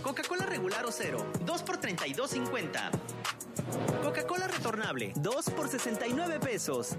Coca-Cola regular o cero, 2 por $32.50. Coca-Cola retornable, 2 por $69.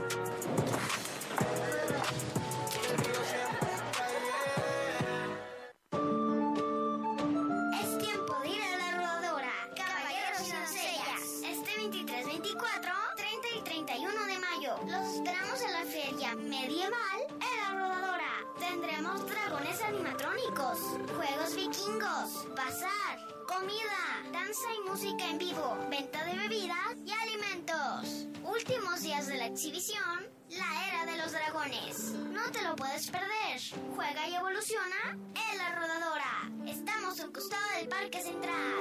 Es tiempo de ir a la rodadora. Caballeros y doncellas, este 23, 24, 30 y 31 de mayo. Los esperamos en la feria medieval en la rodadora. Tendremos dragones animatrónicos, juegos vikingos, bazar, comida, danza y música en vivo, venta de bebidas y alimentos. Últimos días de la exhibición, la era de los dragones. No te lo puedes perder. Juega y evoluciona en la rodadora. Estamos al costado del Parque Central.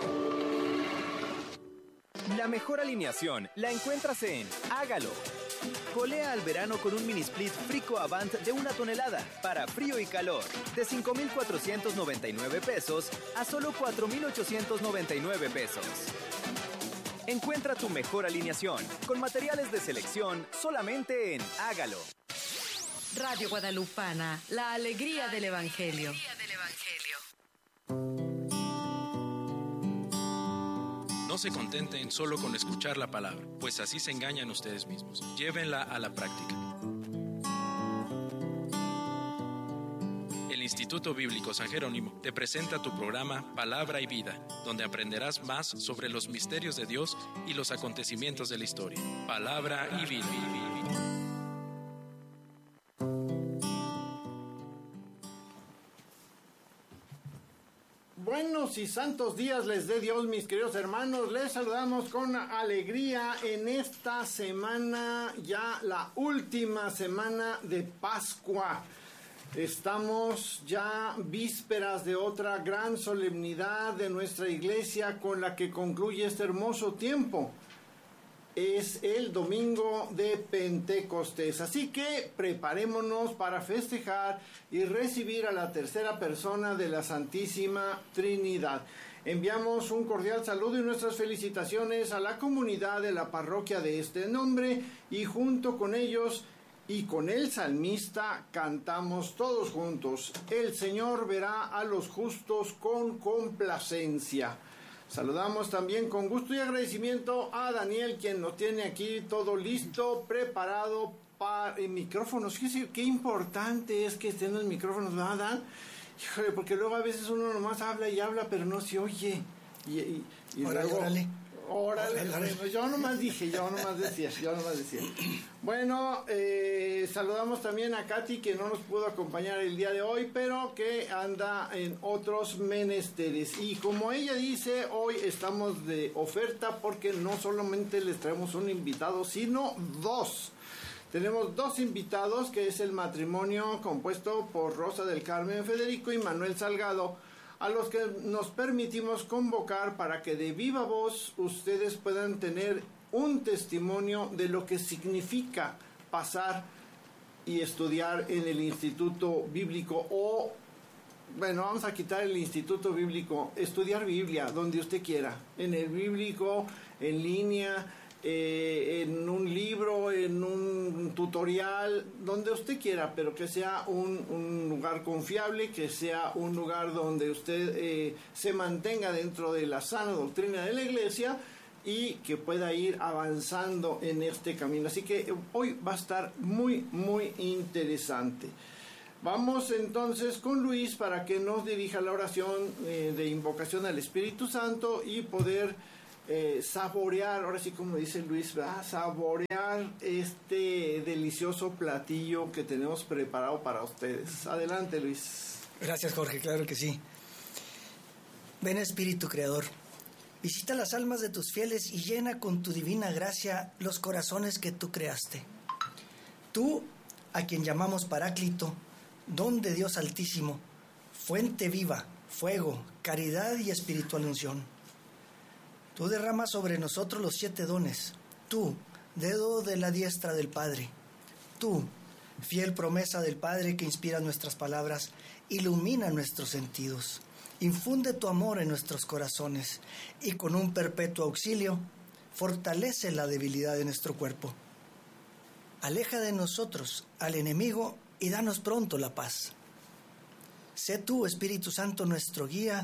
La mejor alineación la encuentras en Hágalo. Colea al verano con un mini split Frico Avant de 1 tonelada para frío y calor, de $5,499 a solo $4,899. Encuentra tu mejor alineación con materiales de selección solamente en Hágalo. Radio Guadalupana, la alegría del Evangelio. No se contenten solo con escuchar la palabra, pues así se engañan ustedes mismos. Llévenla a la práctica. El Instituto Bíblico San Jerónimo te presenta tu programa Palabra y Vida, donde aprenderás más sobre los misterios de Dios y los acontecimientos de la historia. Palabra y Vida. Buenos y santos días les dé Dios, mis queridos hermanos. Les saludamos con alegría en esta semana, ya la última semana de Pascua. Estamos ya vísperas de otra gran solemnidad de nuestra iglesia con la que concluye este hermoso tiempo. Es el domingo de Pentecostés, así que preparémonos para festejar y recibir a la tercera persona de la Santísima Trinidad. Enviamos un cordial saludo y nuestras felicitaciones a la comunidad de la parroquia de este nombre, y junto con ellos y con el salmista cantamos todos juntos: el Señor verá a los justos con complacencia. Saludamos también con gusto y agradecimiento a Daniel, quien nos tiene aquí todo listo, preparado para micrófonos. Fíjese qué importante es que estén los micrófonos, ¿verdad, Dan? Híjole, porque luego a veces uno nomás habla y habla, pero no se oye. Y luego... Órale. Yo nomás decía. Bueno, saludamos también a Katy, que no nos pudo acompañar el día de hoy, pero que anda en otros menesteres. Y como ella dice, hoy estamos de oferta porque no solamente les traemos un invitado, sino dos. Tenemos dos invitados, que es el matrimonio compuesto por Rosa del Carmen Federico y Manuel Salgado, a los que nos permitimos convocar para que de viva voz ustedes puedan tener un testimonio de lo que significa pasar y estudiar en el Instituto Bíblico, o, bueno, vamos a quitar el Instituto Bíblico, estudiar Biblia donde usted quiera, en el bíblico, en línea, en un libro, en un tutorial, donde usted quiera, pero que sea un lugar confiable, que sea un lugar donde usted se mantenga dentro de la sana doctrina de la iglesia y que pueda ir avanzando en este camino. Así que hoy va a estar muy, muy interesante. Vamos entonces con Luis para que nos dirija la oración de invocación al Espíritu Santo y poder saborear, ahora sí como dice Luis, ¿verdad? Saborear este delicioso platillo que tenemos preparado para ustedes. Adelante, Luis. Gracias, Jorge, claro que sí. Ven, Espíritu Creador, visita las almas de tus fieles y llena con tu divina gracia los corazones que tú creaste. Tú, a quien llamamos Paráclito, don de Dios Altísimo, fuente viva, fuego, caridad y espiritual unción. Tú derramas sobre nosotros los 7 dones. Tú, dedo de la diestra del Padre. Tú, fiel promesa del Padre que inspira nuestras palabras, ilumina nuestros sentidos. Infunde tu amor en nuestros corazones y con un perpetuo auxilio, fortalece la debilidad de nuestro cuerpo. Aleja de nosotros al enemigo y danos pronto la paz. Sé tú, Espíritu Santo, nuestro guía,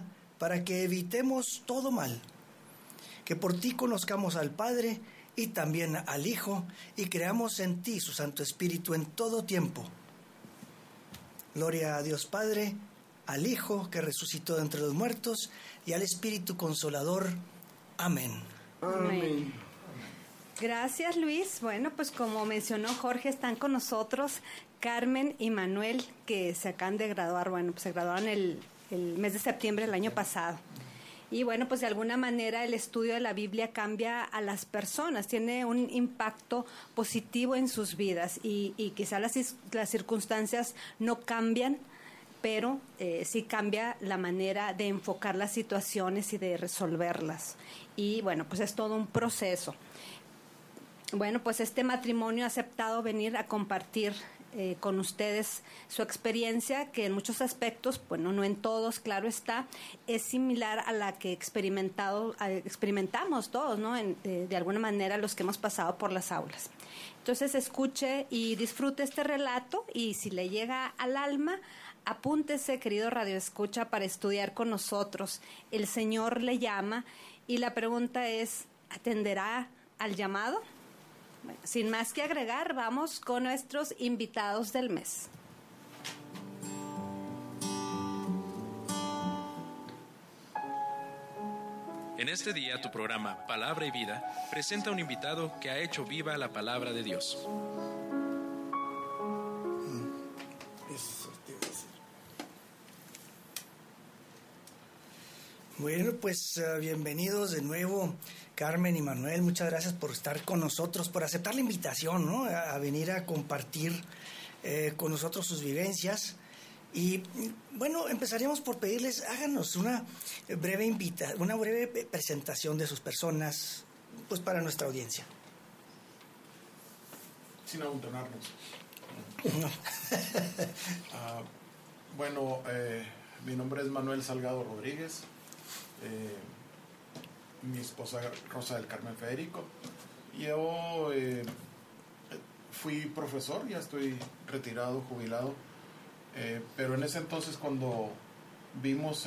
para que evitemos todo mal. Que por ti conozcamos al Padre y también al Hijo, y creamos en ti su Santo Espíritu en todo tiempo. Gloria a Dios Padre, al Hijo que resucitó de entre los muertos, y al Espíritu Consolador. Amén. Amén. Gracias, Luis. Bueno, pues como mencionó Jorge, están con nosotros Carmen y Manuel, que se acaban de graduar. Bueno, pues se graduaron el mes de septiembre del año pasado. Y bueno, pues de alguna manera el estudio de la Biblia cambia a las personas, tiene un impacto positivo en sus vidas, y quizá las circunstancias no cambian, pero sí cambia la manera de enfocar las situaciones y de resolverlas. Y bueno, pues es todo un proceso. Bueno, pues este matrimonio ha aceptado venir a compartir con ustedes su experiencia, que en muchos aspectos, bueno, no en todos, claro está, es similar a la que experimentamos todos, ¿no? De alguna manera los que hemos pasado por las aulas. Entonces escuche y disfrute este relato, y si le llega al alma, apúntese, querido radioescucha, para estudiar con nosotros. El Señor le llama, y la pregunta es, ¿atenderá al llamado? Bueno, sin más que agregar, vamos con nuestros invitados del mes. En este día, tu programa Palabra y Vida presenta a un invitado que ha hecho viva la palabra de Dios. Bueno, pues bienvenidos de nuevo, Carmen y Manuel. Muchas gracias por estar con nosotros, por aceptar la invitación, ¿no? A venir a compartir con nosotros sus vivencias. Y bueno, empezaríamos por pedirles, háganos una breve presentación de sus personas, pues para nuestra audiencia. Sin amontonarnos. No. Bueno, mi nombre es Manuel Salgado Rodríguez. Mi esposa Rosa del Carmen Federico. Yo fui profesor, ya estoy retirado, jubilado, pero en ese entonces, cuando vimos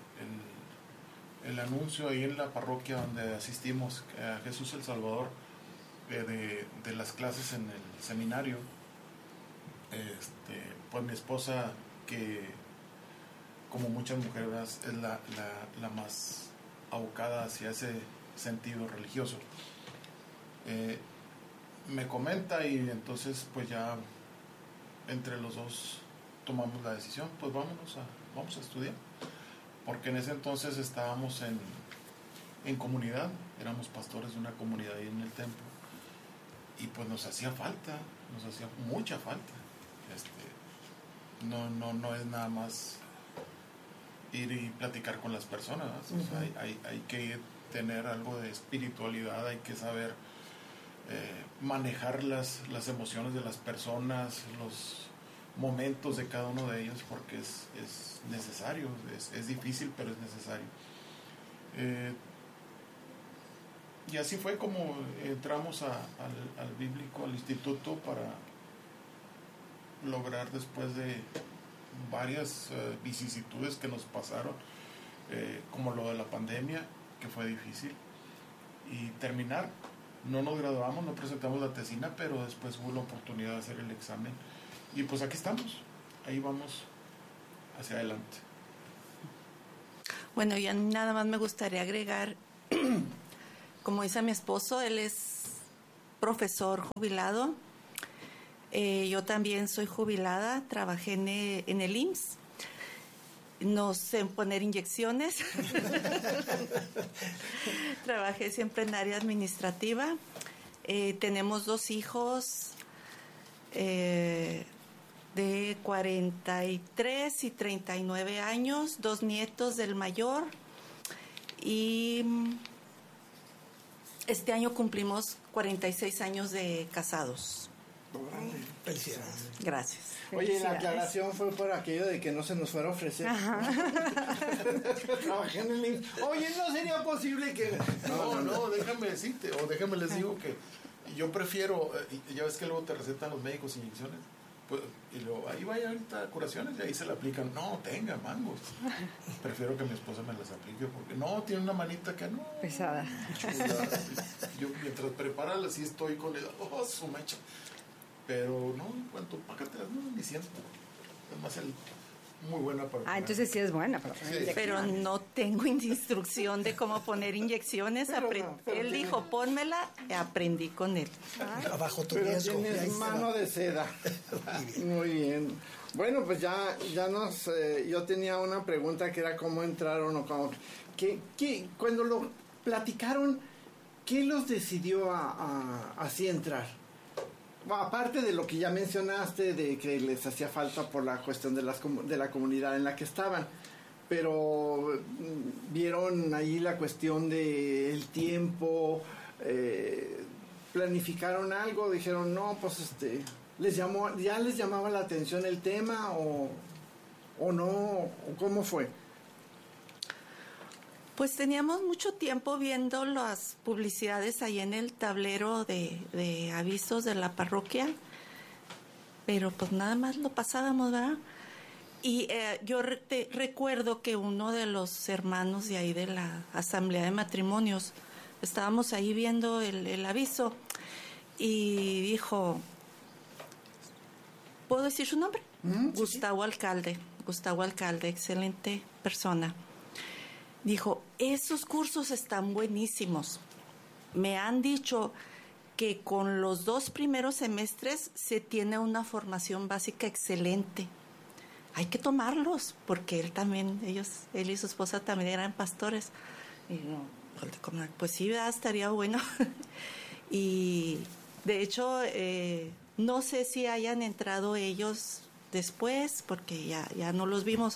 el anuncio ahí en la parroquia donde asistimos a Jesús el Salvador, de las clases en el seminario, pues mi esposa, que como muchas mujeres es la más abocada hacia ese sentido religioso, me comenta, y entonces pues ya entre los dos tomamos la decisión, pues vamos a estudiar, porque en ese entonces estábamos en comunidad, éramos pastores de una comunidad ahí en el templo, y pues nos hacía mucha falta. No es nada más ir y platicar con las personas, ¿no? O sea, hay que tener algo de espiritualidad, hay que saber manejar las emociones de las personas, los momentos de cada uno de ellos, porque es necesario, es difícil, pero es necesario. Y así fue como entramos al bíblico, al instituto, para lograr, después de varias vicisitudes que nos pasaron, como lo de la pandemia, que fue difícil, y terminar. No nos graduamos, no presentamos la tesina, pero después hubo la oportunidad de hacer el examen, y pues aquí estamos, ahí vamos hacia adelante. Bueno, ya nada más me gustaría agregar, como dice mi esposo, él es profesor jubilado. Yo también soy jubilada, trabajé en el IMSS, no sé en poner inyecciones, trabajé siempre en área administrativa. Tenemos 2 hijos de 43 y 39 años, 2 nietos del mayor, y este año cumplimos 46 años de casados. Felicidades. Gracias. Oye, la aclaración fue por aquello de que no se nos fuera a ofrecer. Trabajé en el IMSS. Oye, no sería posible que... No, déjame decirte, o déjame les digo que yo prefiero, ya ves que luego te recetan los médicos inyecciones, pues, y luego, ahí vaya ahorita a curaciones y ahí se le aplican. No, tenga mangos. Prefiero que mi esposa me las aplique porque no, tiene una manita que no. Pesada. Chulada. Yo mientras prepara, sí estoy con el, su mecha. Pero no, en cuanto págatelas, no, ni siento. Además, muy buena para poner. Entonces sí es buena para poner inyecciones. Pero no tengo instrucción de cómo poner inyecciones. Él dijo, pónmela, aprendí con él. Abajo tu Pero riesgo. tienes mano de seda. Muy bien. Bueno, pues ya nos... yo tenía una pregunta que era cómo entraron o cómo... Cuando lo platicaron, ¿qué los decidió así entrar? Aparte de lo que ya mencionaste, de que les hacía falta por la cuestión de la comunidad en la que estaban, pero vieron ahí la cuestión del tiempo, planificaron algo, dijeron, no, pues ¿ya les llamaba la atención el tema o no? ¿O cómo fue? Pues teníamos mucho tiempo viendo las publicidades ahí en el tablero de avisos de la parroquia, pero pues nada más lo pasábamos, ¿verdad? Y yo recuerdo que uno de los hermanos de ahí de la asamblea de matrimonios, estábamos ahí viendo el aviso y dijo, ¿puedo decir su nombre? Gustavo Alcalde, excelente persona. Dijo, esos cursos están buenísimos. Me han dicho que con los 2 primeros semestres se tiene una formación básica excelente. Hay que tomarlos, porque él y su esposa también eran pastores. Y pues sí, ¿verdad? Estaría bueno. Y de hecho, no sé si hayan entrado ellos después, porque ya no los vimos.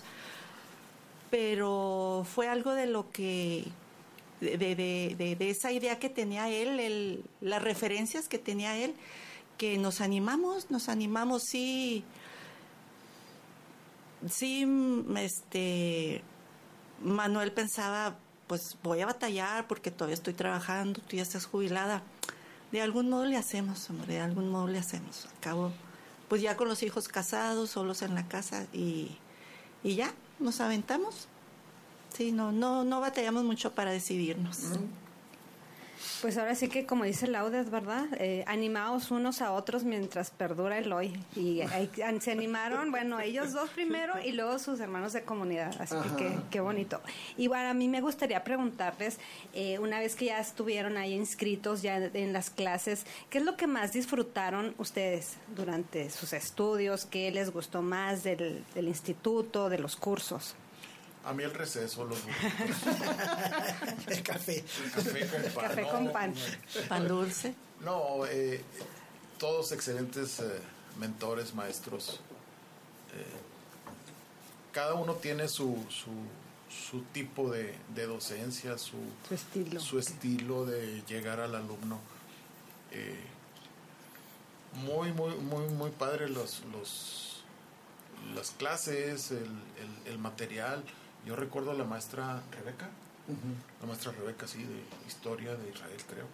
Pero fue algo de lo que, de esa idea que tenía él, las referencias que tenía él, que nos animamos, sí, Manuel pensaba, pues voy a batallar porque todavía estoy trabajando, tú ya estás jubilada. De algún modo le hacemos, hombre, de algún modo le hacemos. Al cabo, pues ya con los hijos casados, solos en la casa y ya. Nos aventamos. Sí, no batallamos mucho para decidirnos. Pues ahora sí que, como dice Laudes, ¿verdad? Animaos unos a otros mientras perdura el hoy. Y se animaron, bueno, ellos 2 primero y luego sus hermanos de comunidad. Así que qué bonito. Y bueno, a mí me gustaría preguntarles, una vez que ya estuvieron ahí inscritos ya en las clases, ¿qué es lo que más disfrutaron ustedes durante sus estudios? ¿Qué les gustó más del instituto, de los cursos? A mí el receso, los el café. El café con pan. Café con pan. Pan dulce. No, todos excelentes mentores, maestros. Cada uno tiene su tipo de docencia, su estilo de llegar al alumno. Muy padre las clases, el material. Yo recuerdo a la maestra Rebeca, sí, de Historia de Israel, creo.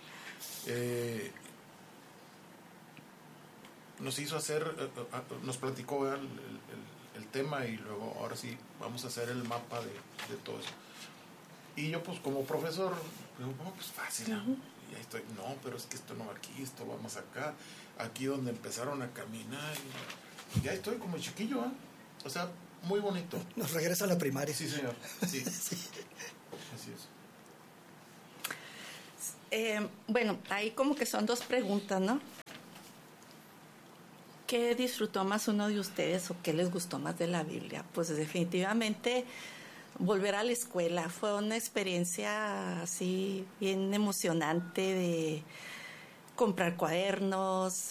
Nos hizo nos platicó el tema y luego, ahora sí, vamos a hacer el mapa de todo eso. Y yo, pues, como profesor, digo, pues fácil, y ahí estoy, no, pero es que esto no va aquí, esto va más acá, aquí donde empezaron a caminar, y ya estoy como chiquillo, o sea, muy bonito. Nos regresa a la primaria. Sí, señor. Sí. Sí. Así es. Bueno, ahí como que son 2 preguntas, ¿no? ¿Qué disfrutó más uno de ustedes o qué les gustó más de la Biblia? Pues definitivamente volver a la escuela. Fue una experiencia así bien emocionante de comprar cuadernos,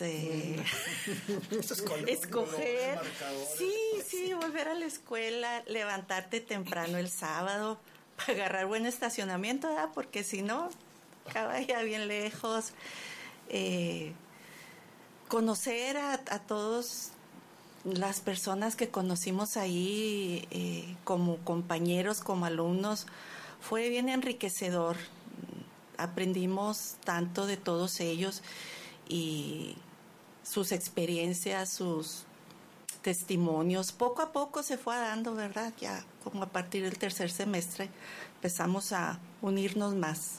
escoger, sí, volver a la escuela, levantarte temprano el sábado para agarrar buen estacionamiento, ¿verdad? Porque si no, acaba ya bien lejos. Conocer a todas las personas que conocimos ahí como compañeros, como alumnos, fue bien enriquecedor. Aprendimos tanto de todos ellos y sus experiencias, sus testimonios. Poco a poco se fue dando, ¿verdad? Ya como a partir del tercer semestre empezamos a unirnos más.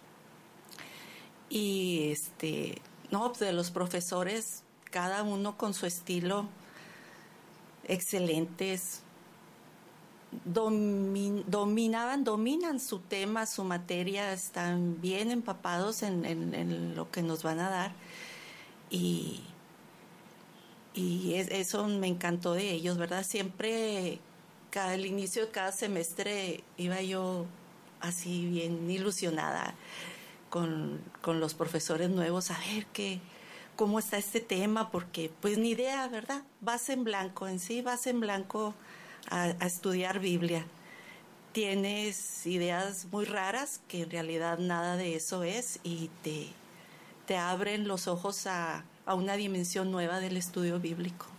Y no, de los profesores, cada uno con su estilo, excelentes, dominan su tema, su materia, están bien empapados en lo que nos van a dar, y eso me encantó de ellos, ¿verdad? Siempre, al inicio de cada semestre, iba yo así bien ilusionada con los profesores nuevos, a ver cómo está este tema, porque pues ni idea, ¿verdad? Vas en blanco a estudiar Biblia. Tienes ideas muy raras que en realidad nada de eso es, y te abren los ojos a una dimensión nueva del estudio bíblico.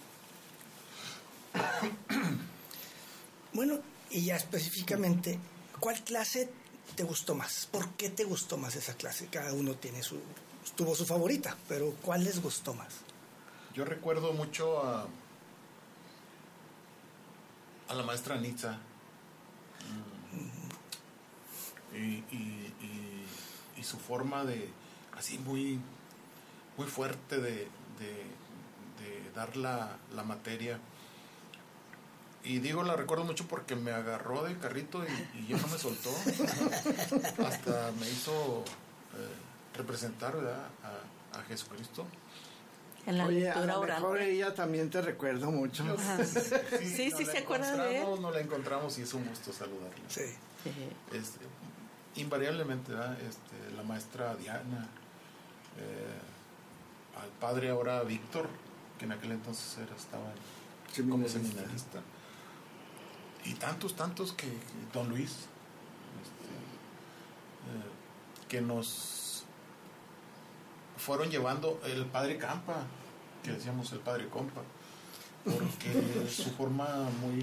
Bueno, y ya específicamente, ¿cuál clase te gustó más? ¿Por qué te gustó más esa clase? Cada uno tuvo su favorita, pero ¿cuál les gustó más? Yo recuerdo mucho a la maestra Nitza, y su forma de, así muy, muy fuerte de dar la materia. Y digo, la recuerdo mucho porque me agarró del carrito y ya no me soltó. Hasta me hizo representar, ¿verdad?, a Jesucristo. En la lectura oral. Mejor ella también te recuerdo mucho. Sí, se acuerda de él. Nos la encontramos y es un gusto saludarla. Sí. Invariablemente, ¿verdad? La maestra Diana, al padre ahora Víctor, que en aquel entonces estaba como seminarista, y tantos que don Luis, que nos fueron llevando, el padre Campa, que decíamos el padre Compa, porque su forma muy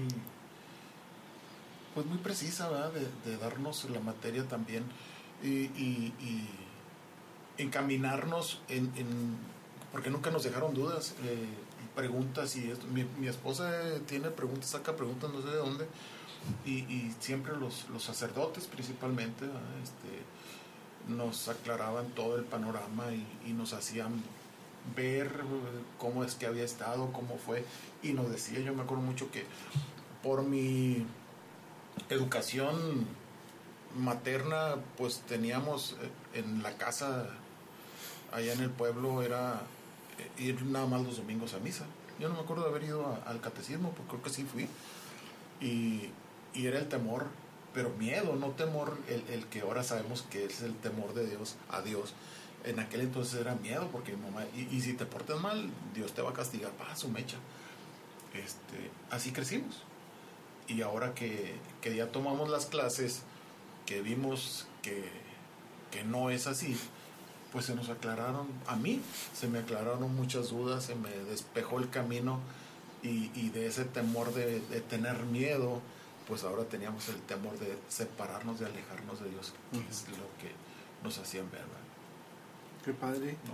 precisa, ¿verdad?, de darnos la materia también, y encaminarnos porque nunca nos dejaron dudas, preguntas, y esto. Mi esposa tiene preguntas, saca preguntas no sé de dónde, y siempre los sacerdotes principalmente, ¿verdad?, nos aclaraban todo el panorama y nos hacían ver cómo es que había estado, cómo fue, y nos decía, yo me acuerdo mucho que por mi educación materna, pues teníamos en la casa allá en el pueblo, era ir nada más los domingos a misa. Yo no me acuerdo de haber ido al catecismo, porque creo que sí fui, y era el temor, pero miedo, no temor el que ahora sabemos que es el temor de Dios a Dios. En aquel entonces era miedo, porque mamá, y si te portas mal, Dios te va a castigar, su mecha. Así crecimos. Y ahora que ya tomamos las clases, que vimos que no es así, pues se nos aclararon, a mí se me aclararon muchas dudas, se me despejó el camino, y de ese temor de tener miedo, pues ahora teníamos el temor de separarnos, de alejarnos de Dios, que es lo que nos hacían ver, ¿verdad? Qué padre. ¿No?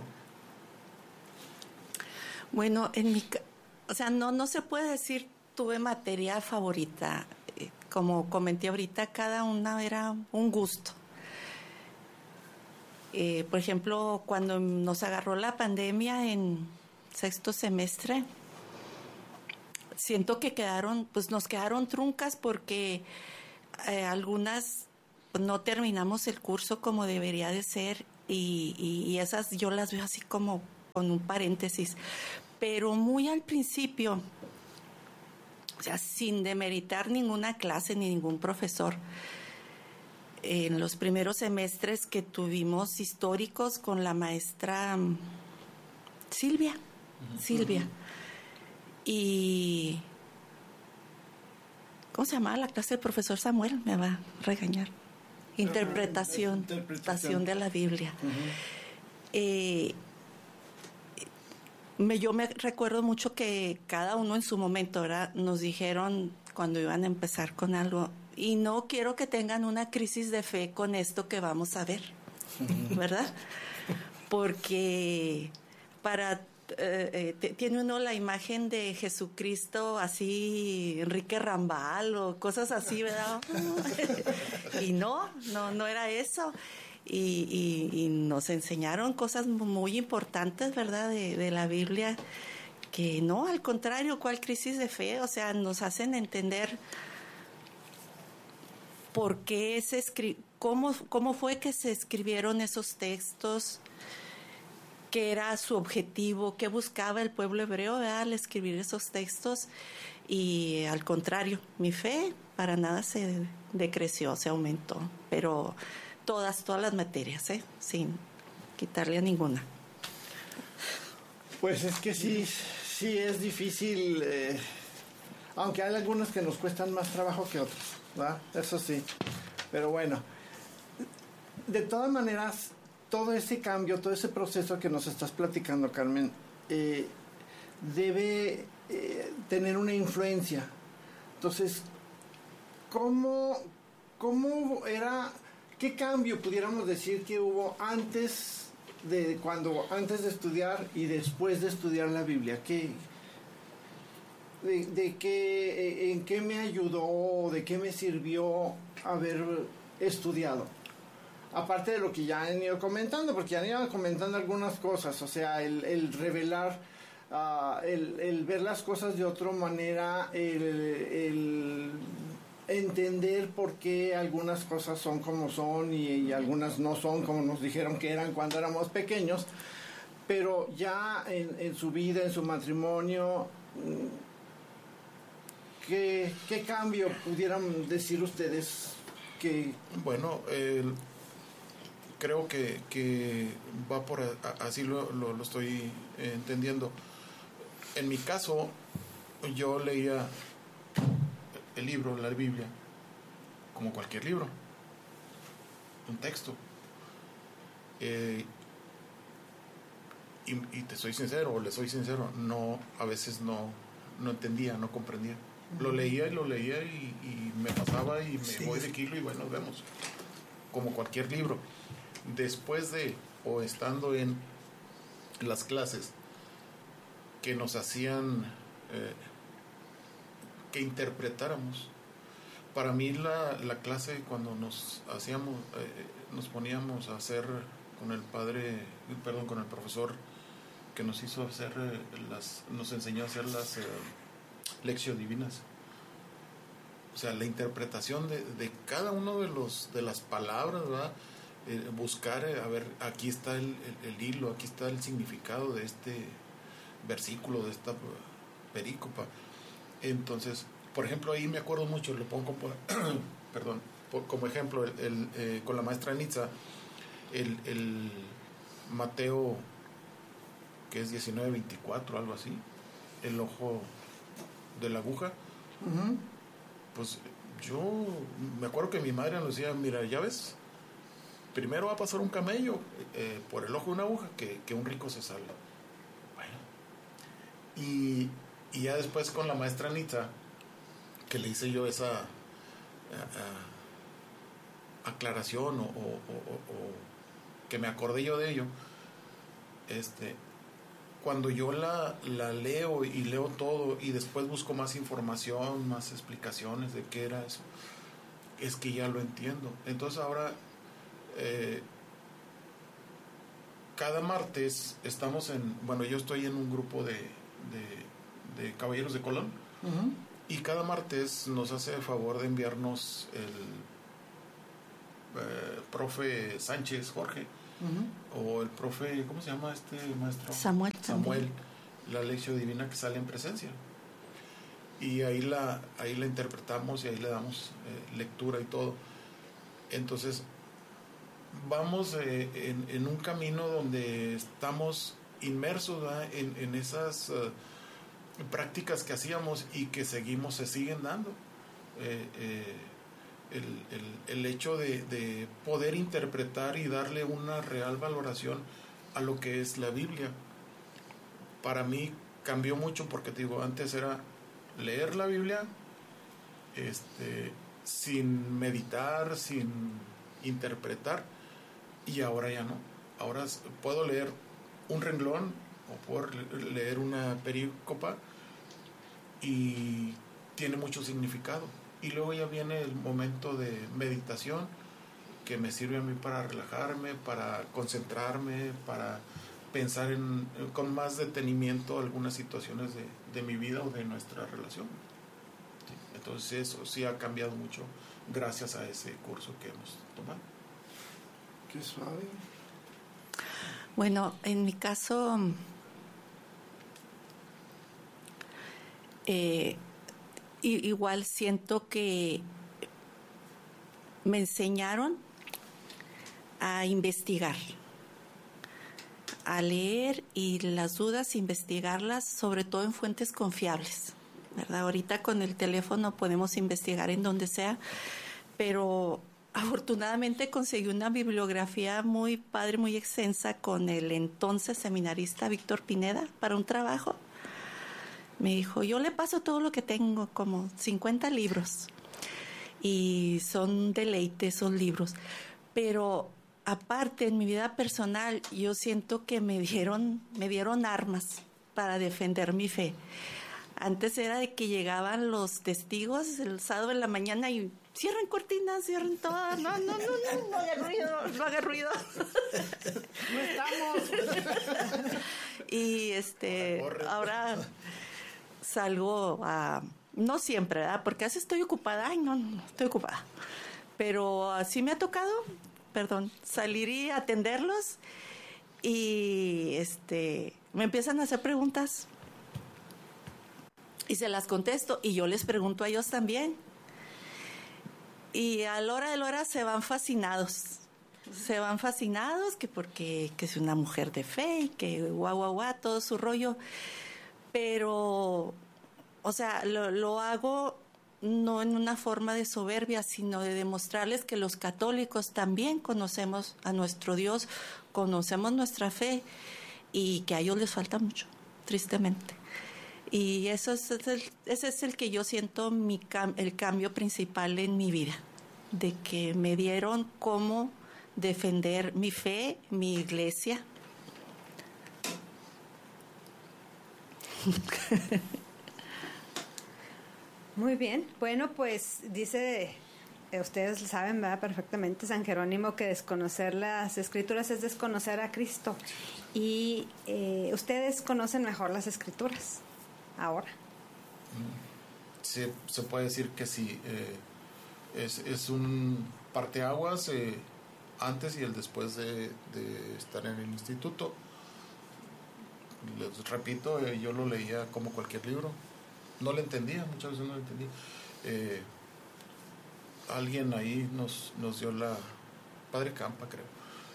Bueno, no se puede decir tuve materia favorita. Como comenté ahorita, cada una era un gusto. Por ejemplo, cuando nos agarró la pandemia en sexto semestre, siento que nos quedaron truncas, porque algunas no terminamos el curso como debería de ser, y esas yo las veo así como con un paréntesis, pero muy al principio, o sea, sin demeritar ninguna clase ni ningún profesor, en los primeros semestres que tuvimos históricos con la maestra Silvia, y ¿cómo se llamaba la clase del profesor Samuel? Me va a regañar. Interpretación de la Biblia. Yo me recuerdo mucho que cada uno en su momento, ¿verdad?, nos dijeron cuando iban a empezar con algo, y no quiero que tengan una crisis de fe con esto que vamos a ver, ¿verdad? Porque para tiene uno la imagen de Jesucristo así, Enrique Rambal o cosas así, ¿verdad? Y no era eso. Y nos enseñaron cosas muy importantes, ¿verdad? De la Biblia, que no, al contrario, ¿cuál crisis de fe? O sea, nos hacen entender por qué cómo fue que se escribieron esos textos, qué era su objetivo, qué buscaba el pueblo hebreo, ¿verdad?, al escribir esos textos. Y al contrario, mi fe para nada se decreció, se aumentó, pero todas las materias, sin quitarle a ninguna. Pues es que sí es difícil, aunque hay algunas que nos cuestan más trabajo que otras, ¿verdad? Eso sí, pero bueno, de todas maneras, todo ese cambio, todo ese proceso que nos estás platicando, Carmen, debe tener una influencia. Entonces, ¿cómo era, qué cambio pudiéramos decir que hubo antes de estudiar y después de estudiar la Biblia? ¿En qué me ayudó, de qué me sirvió haber estudiado? Aparte de lo que ya han ido comentando, porque ya han ido comentando algunas cosas, o sea, el revelar, el ver las cosas de otra manera, el entender por qué algunas cosas son como son y algunas no son como nos dijeron que eran cuando éramos pequeños, pero ya en su vida, en su matrimonio, ¿qué cambio pudieran decir ustedes que...? Bueno, creo que va por así lo estoy entendiendo. En mi caso, yo leía el libro, la Biblia, como cualquier libro, un texto. Y te soy sincero, o le soy sincero, a veces no entendía, no comprendía. Lo leía y me pasaba y me voy de kilo y bueno, nos vemos. Como cualquier libro. Después o estando en las clases que nos hacían que interpretáramos, para mí la clase cuando nos poníamos a hacer con el profesor que nos hizo hacer nos enseñó a hacer las lecciones divinas, o sea, la interpretación de cada uno de las palabras, ¿verdad? Buscar, a ver, aquí está el hilo, aquí está el significado de este versículo, de esta perícopa. Entonces, por ejemplo, ahí me acuerdo mucho, lo pongo como ejemplo, con la maestra Nitza, el Mateo, que es 19:24, algo así, el ojo de la aguja. Uh-huh. Pues yo me acuerdo que mi madre nos decía, mira, ya ves, primero va a pasar un camello por el ojo de una aguja que un rico se salva. Bueno, y ya después con la maestra Anita, que le hice yo esa aclaración o que me acordé yo de ello, cuando yo la leo y leo todo y después busco más información, más explicaciones de qué era eso, es que ya lo entiendo. Entonces ahora cada martes estamos yo estoy en un grupo de Caballeros de Colón. Uh-huh. Y cada martes nos hace el favor de enviarnos el profe Sánchez Jorge. Uh-huh. O el profe, ¿cómo se llama este maestro? Samuel, la lección divina que sale en presencia. Y ahí la interpretamos y ahí le damos lectura y todo. Entonces vamos en un camino donde estamos inmersos, ¿verdad? En esas prácticas que hacíamos y que se siguen dando. El hecho de poder interpretar y darle una real valoración a lo que es la Biblia, para mí cambió mucho, porque te digo, antes era leer la Biblia sin meditar, sin interpretar, y ahora ya no. Ahora puedo leer un renglón o por leer una perícopa y tiene mucho significado. Y luego ya viene el momento de meditación, que me sirve a mí para relajarme, para concentrarme, para pensar con más detenimiento algunas situaciones de mi vida o de nuestra relación. Sí, entonces eso sí ha cambiado mucho gracias a ese curso que hemos tomado. Qué suave. Bueno, en mi caso, igual siento que me enseñaron a investigar, a leer, y las dudas investigarlas sobre todo en fuentes confiables, ¿verdad? Ahorita con el teléfono podemos investigar en donde sea, pero afortunadamente conseguí una bibliografía muy padre, muy extensa, con el entonces seminarista Víctor Pineda para un trabajo. Me dijo, yo le paso todo lo que tengo, como 50 libros, y son deleites, son libros, pero aparte, en mi vida personal, yo siento que me dieron armas para defender mi fe. Antes era de que llegaban los testigos el sábado en la mañana y cierren cortinas, cierren todas, no haga ruido. No estamos. Y ahora salgo no siempre, ¿verdad? Porque a veces estoy ocupada, no, estoy ocupada. Pero así me ha tocado, salir y atenderlos, y me empiezan a hacer preguntas y se las contesto, y yo les pregunto a ellos también, y a la hora de la hora se van fascinados, que porque que es una mujer de fe y que guau, todo su rollo. Pero, o sea, lo hago no en una forma de soberbia, sino de demostrarles que los católicos también conocemos a nuestro Dios, conocemos nuestra fe, y que a ellos les falta mucho, tristemente. Y ese es el que yo siento el cambio principal en mi vida, de que me dieron cómo defender mi fe, mi iglesia. Muy bien. Bueno, pues dice, ustedes saben, ¿verdad? Perfectamente, San Jerónimo, que desconocer las Escrituras es desconocer a Cristo. Y ustedes conocen mejor las Escrituras ahora. Sí, se puede decir que sí. Es un parteaguas antes y el después de estar en el instituto. Les repito, yo lo leía como cualquier libro. No le entendía, muchas veces no le entendía. Alguien ahí nos dio Padre Campa, creo.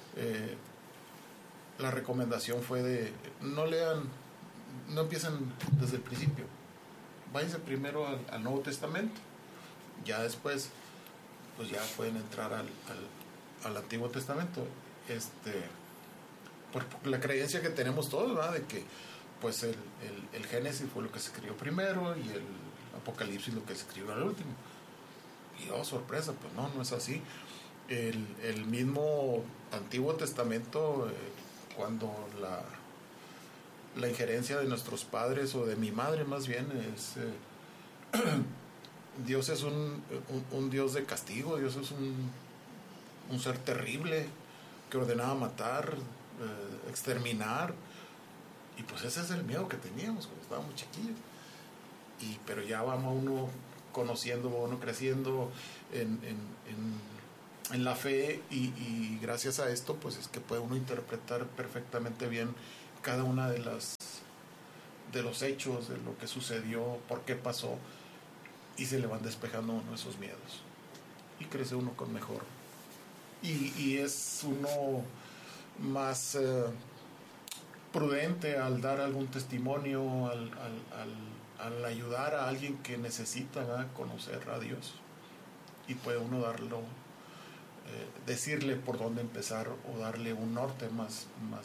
La recomendación fue de no empiecen desde el principio. Váyanse primero al Nuevo Testamento. Ya después, pues ya pueden entrar al Antiguo Testamento. Por la creencia que tenemos todos, ¿verdad? De que pues el Génesis fue lo que se escribió primero y el Apocalipsis lo que se escribió al último. Y sorpresa, pues no es así. El mismo Antiguo Testamento, cuando la injerencia de nuestros padres, o de mi madre más bien, es Dios es un Dios de castigo. Dios es un ser terrible que ordenaba matar, exterminar. Y pues ese es el miedo que teníamos cuando estábamos chiquillos. Pero ya vamos uno conociendo, uno creciendo en la fe, y gracias a esto pues es que puede uno interpretar perfectamente bien cada una de los hechos, de lo que sucedió, por qué pasó, y se le van despejando uno esos miedos y crece uno con mejor, y es uno más prudente al dar algún testimonio, al ayudar a alguien que necesita, ¿verdad?, conocer a Dios, y puede uno decirle por dónde empezar, o darle un norte más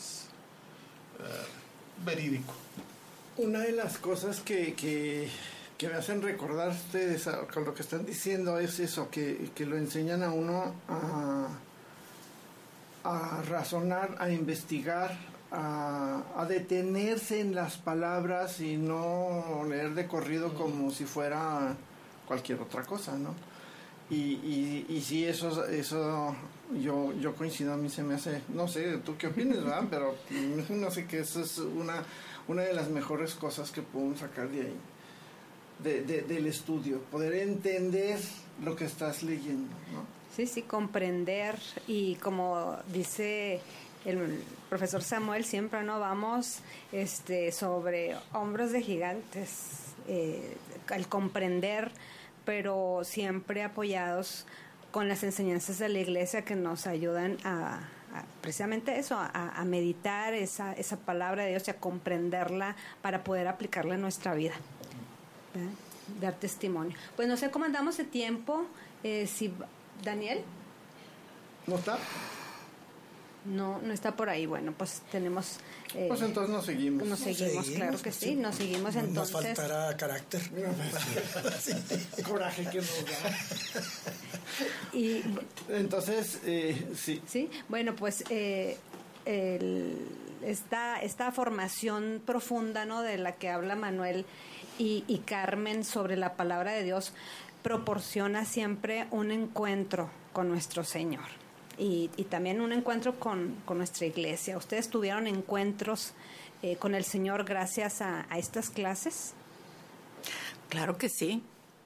verídico. Una de las cosas que me hacen recordar ustedes con lo que están diciendo es eso, que lo enseñan a uno a razonar, a investigar, a detenerse en las palabras y no leer de corrido como si fuera cualquier otra cosa, ¿no? Y sí, eso yo coincido, a mí se me hace, no sé, tú qué opinas, ¿verdad? Pero no sé, que eso es una de las mejores cosas que podemos sacar de ahí, del estudio, poder entender lo que estás leyendo, ¿no? Sí, comprender, y como dice el profesor Samuel, siempre no vamos sobre hombros de gigantes, al comprender, pero siempre apoyados con las enseñanzas de la iglesia que nos ayudan a precisamente eso, a meditar esa palabra de Dios y a comprenderla para poder aplicarla en nuestra vida, ¿verdad? Dar testimonio. Pues no sé cómo andamos de tiempo, si Daniel ¿no está? No está por ahí. Bueno, pues tenemos... pues entonces nos seguimos. Nos seguimos, claro que sí. Nos seguimos entonces. Nos faltará carácter. Coraje que nos da. Y entonces, sí. Sí, bueno, pues esta formación profunda, ¿no?, de la que habla Manuel y Carmen sobre la palabra de Dios, proporciona siempre un encuentro con nuestro Señor. Y también un encuentro con nuestra iglesia. ¿Ustedes tuvieron encuentros con el Señor gracias a estas clases? Claro que sí.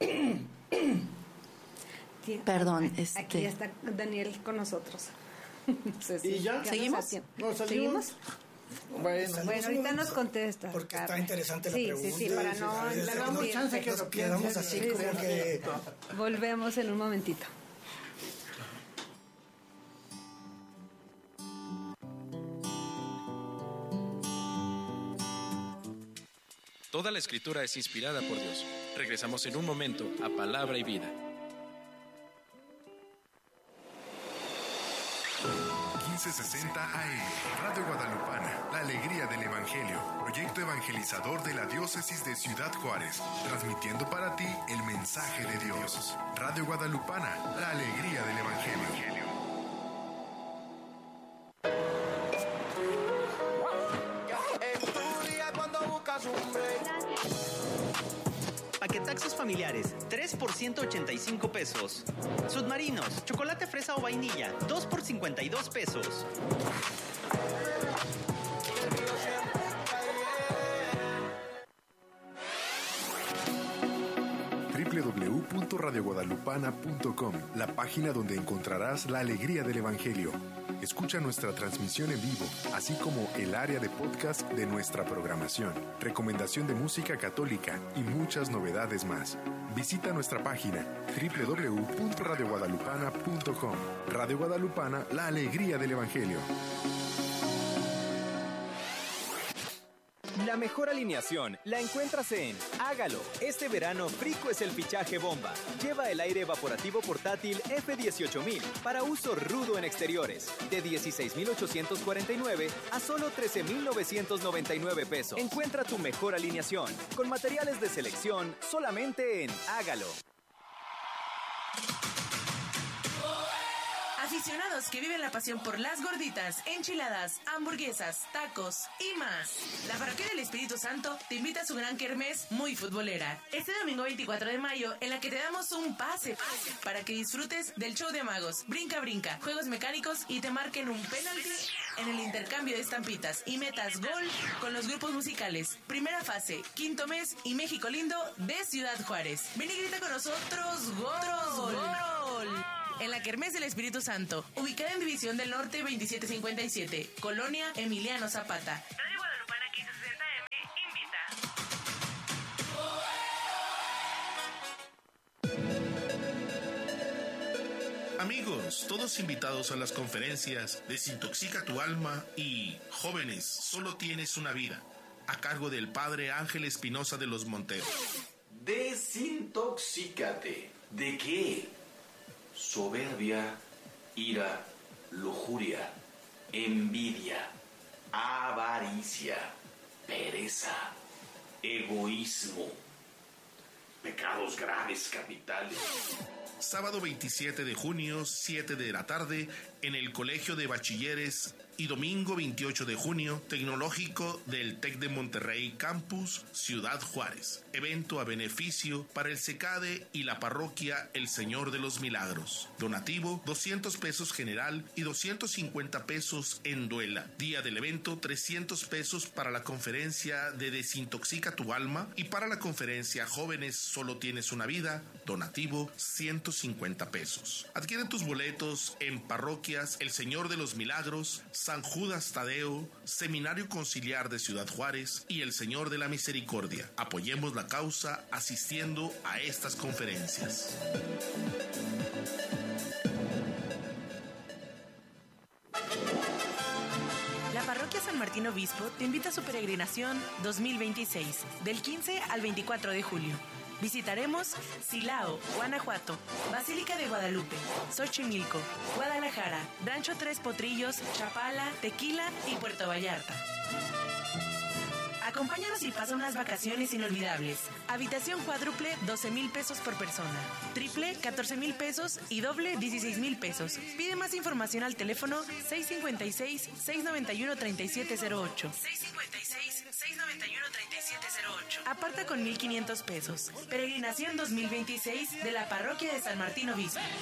Perdón. Aquí está Daniel con nosotros. No sé si ¿Y ya? ¿Seguimos? ¿Seguimos? Bueno, ahorita nos contesta. Porque Carmen. está interesante la pregunta. Sí, para no chance que nos lo quedamos piensen. así como que... Volvemos en un momentito. Toda la escritura es inspirada por Dios. Regresamos en un momento a Palabra y Vida. 1560 AM, Radio Guadalupana, la alegría del Evangelio, proyecto evangelizador de la diócesis de Ciudad Juárez, transmitiendo para ti el mensaje de Dios. Radio Guadalupana, la alegría del Evangelio. Paquetaxos familiares, 3 por 185 pesos. Submarinos, chocolate fresa o vainilla, 2 por 52 pesos. www.radioguadalupana.com, la página donde encontrarás la alegría del Evangelio. Escucha nuestra transmisión en vivo, así como el área de podcast de nuestra programación, recomendación de música católica y muchas novedades más. Visita nuestra página www.radioguadalupana.com. Radio Guadalupana, la alegría del Evangelio. La mejor alineación la encuentras en Hágalo. Este verano, Frico es el fichaje bomba. Lleva el aire evaporativo portátil F18000 para uso rudo en exteriores. De 16,849 a solo 13,999 pesos. Encuentra tu mejor alineación con materiales de selección solamente en Hágalo. Aficionados que viven la pasión por las gorditas, enchiladas, hamburguesas, tacos y más. La Parroquia del Espíritu Santo te invita a su gran kermés muy futbolera. Este domingo 24 de mayo, en la que te damos un pase para que disfrutes del show de magos, brinca, juegos mecánicos y te marquen un penalti en el intercambio de estampitas y metas gol con los grupos musicales. Primera fase, quinto mes y México lindo de Ciudad Juárez. Ven y grita con nosotros, ¡gol! En la Kermés del Espíritu Santo, ubicada en División del Norte 2757, Colonia Emiliano Zapata. Radio Guadalupana 1560M invita. Amigos, todos invitados a las conferencias Desintoxica tu alma y Jóvenes, solo tienes una vida, a cargo del Padre Ángel Espinosa de los Monteros. Desintoxícate. ¿De qué? Soberbia, ira, lujuria, envidia, avaricia, pereza, egoísmo, pecados graves capitales. Sábado 27 de junio, 7 de la tarde, en el Colegio de Bachilleres. Y domingo 28 de junio, Tecnológico del TEC de Monterrey Campus, Ciudad Juárez. Evento a beneficio para el CECADE y la parroquia El Señor de los Milagros. Donativo, 200 pesos general y 250 pesos en duela. Día del evento, 300 pesos para la conferencia de Desintoxica tu alma y para la conferencia Jóvenes Solo Tienes una Vida, donativo, 150 pesos. Adquiere tus boletos en parroquias El Señor de los Milagros, San Judas Tadeo, Seminario Conciliar de Ciudad Juárez y El Señor de la Misericordia. Apoyemos la causa asistiendo a estas conferencias. La Parroquia San Martín Obispo te invita a su peregrinación 2026, del 15 al 24 de julio. Visitaremos Silao, Guanajuato, Basílica de Guadalupe, Xochimilco, Guadalajara, Rancho Tres Potrillos, Chapala, Tequila y Puerto Vallarta. Acompáñanos y pasa unas vacaciones inolvidables. Habitación cuádruple, 12,000 pesos por persona. Triple, 14,000 pesos y doble, 16,000 pesos. Pide más información al teléfono 656-691-3708. 656-691-3708. Aparta con 1,500 pesos. Peregrinación 2026 de la Parroquia de San Martín Obispo.